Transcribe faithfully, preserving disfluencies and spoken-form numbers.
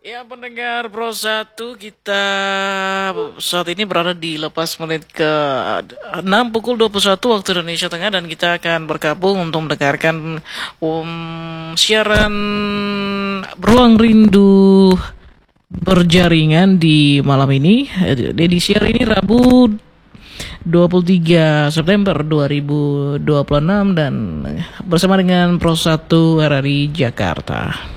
Ya pendengar Pro satu, kita saat ini berada di lepas menit ke enam pukul dua puluh satu waktu Indonesia Tengah, dan kita akan bergabung untuk mendengarkan um, siaran Ruang Rindu berjaringan di malam ini. Edisi hari ini Rabu dua puluh tiga September dua ribu dua puluh enam, dan bersama dengan Pro satu R R I Jakarta.